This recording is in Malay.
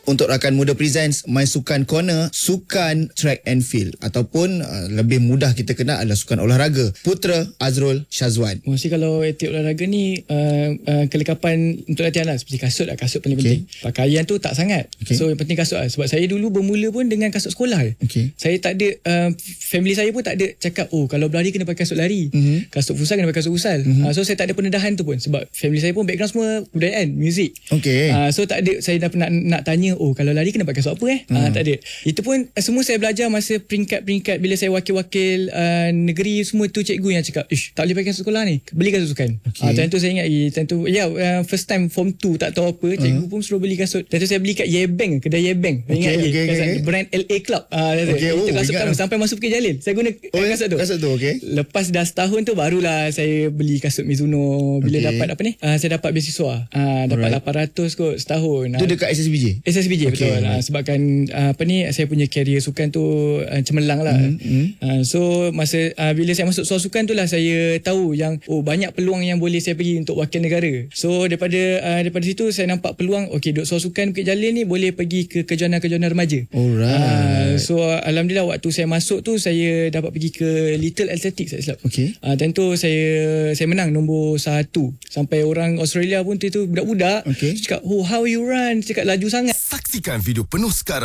Untuk rakan muda Presents My Sukan Corner, sukan track and field ataupun lebih mudah kita kenal adalah sukan olahraga. Putra Azrul Syazwan. Mesti kalau aktif olahraga ni kelengkapan untuk latihan lah. Seperti kasut lah. Kasut paling penting. Pakaian tu tak sangat. So yang penting kasut lah. Sebab saya dulu bermula pun dengan kasut sekolah. Saya tak ada, family saya pun tak ada cakap kalau berlari kena pakai kasut lari. Kasut futsal kena pakai kasut futsal. So saya tak ada pendedahan tu pun. Sebab family saya pun background semua budayaan, muzik. So tak ada saya dah pernah nak tanya kalau lari kena pakai kasut apa tak ada. Itu pun semua saya belajar masa peringkat-peringkat bila saya wakil-wakil negeri semua tu, cikgu yang cakap tak boleh pakai kasut sekolah ni, beli kasut sukan. Time tu saya ingat time tu first time form 2 tak tahu apa, cikgu pun suruh beli kasut. Time tu saya beli kat Yebank, kedai Yebank. Ingat lagi brand LA Club. Itu kasut kan sampai masuk Bukit Jalil saya guna kasut tu. Lepas dah setahun tu barulah saya beli kasut Mizuno. Bila dapat apa ni, saya dapat beasiswa, dapat 800 kot setahun. Tu dekat SSBJ betul. Sebabkan apa ni, saya punya career sukan tu cemerlang lah. So masa bila saya masuk soal sukan tu lah saya tahu yang banyak peluang yang boleh saya pergi untuk wakil negara. So daripada situ saya nampak peluang, duduk soal sukan Bukit Jalil ni boleh pergi ke kejohanan-kejohanan remaja. So alhamdulillah waktu saya masuk tu saya dapat pergi ke Little Athletics saya silap. Tentu saya menang nombor 1. Sampai orang Australia pun tu budak-budak cakap how you run, cakap laju sangat. Saksikan video penuh sekarang